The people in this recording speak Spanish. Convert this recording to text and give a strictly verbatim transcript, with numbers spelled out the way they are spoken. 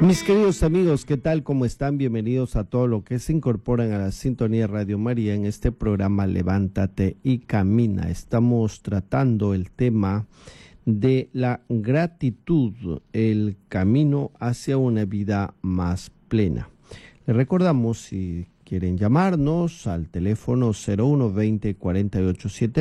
Mis queridos amigos, ¿qué tal? ¿Cómo están? Bienvenidos a todo lo que se incorporan a la sintonía de Radio María en este programa Levántate y Camina. Estamos tratando el tema de la gratitud, el camino hacia una vida más plena. Les recordamos, si quieren llamarnos al teléfono cero uno veinte cuarenta y ocho setenta,